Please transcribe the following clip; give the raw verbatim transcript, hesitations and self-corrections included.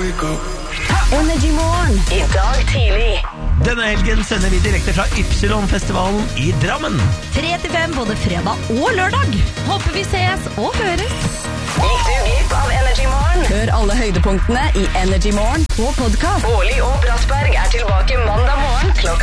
Energy Morgen. I dag tidlig. Denne helgen sender vi direkte fra Ypsilon-festivalen i Drammen. tre til fem både fredag og lørdag. Håper vi ses og høres. Gikk du glipp av Energy Morgen? Hør alle høydepunktene i Energy Morgen på podcast. Årlig og Brattberg er tilbake mandag morgen klokka